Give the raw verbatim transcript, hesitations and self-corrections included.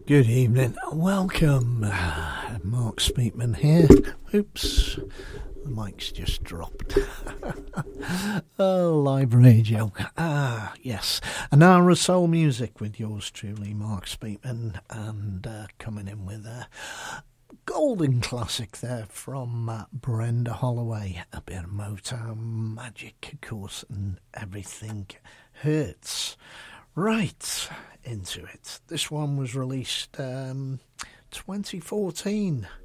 Good evening, welcome. Uh, Mark Speakman here. Oops, the mic's just dropped. Oh, live radio. Ah, yes. An hour of soul music with yours truly, Mark Speakman, and uh, coming in with a golden classic there from uh, Brenda Holloway. A bit of Motown magic, of course, and everything hurts. Right, into it. This one was released um, twenty fourteen.